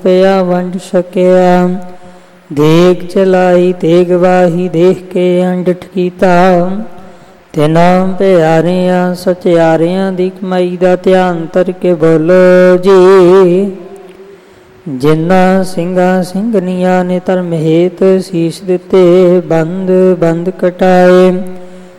ਪਿਆ ਵੰਡ ਸਕਿਆ। ਦੇਗ ਚਲਾਈ ਤੇਗ ਵਾਹੀ ਦੇਖ ਕੇ ਅੰਡਠ ਕੀਤਾ। ਤਿਨਾਂ ਪਿਆਰਿਆਂ ਸਚਿਆਰਿਆਂ ਦੀ ਕਮਾਈ ਦਾ ਧਿਆਨ ਧਰ ਕੇ ਬੋਲੋ ਜੀ। ਜਿਨ੍ਹਾਂ ਸਿੰਘਾਂ ਸਿੰਘਣੀਆਂ ਨੇ ਧਰਮ ਹੇਤ ਸੀਸ ਦਿੱਤੇ, ਬੰਦ ਬੰਦ ਕਟਾਏ।